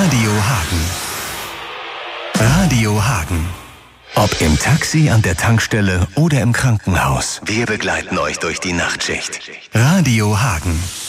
Radio Hagen. Radio Hagen. Ob im Taxi, an der Tankstelle oder im Krankenhaus. Wir begleiten euch durch die Nachtschicht. Radio Hagen.